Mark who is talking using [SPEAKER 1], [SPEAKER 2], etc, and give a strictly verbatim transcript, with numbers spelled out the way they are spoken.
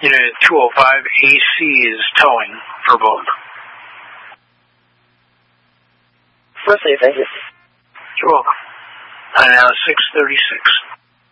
[SPEAKER 1] Unit two oh five, A C is towing for both.
[SPEAKER 2] Proceed, thank you.
[SPEAKER 1] You're welcome. And now six thirty-six.